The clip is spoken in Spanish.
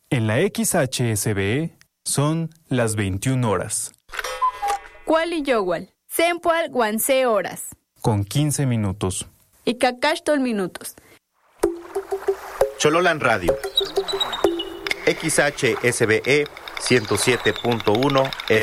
En la XHSBE son las 21 horas. Kuali Yowal, Sempual Guanse horas. Con 15 minutos. Y Kakashtol minutos. Chololan Radio. XHSBE 107.1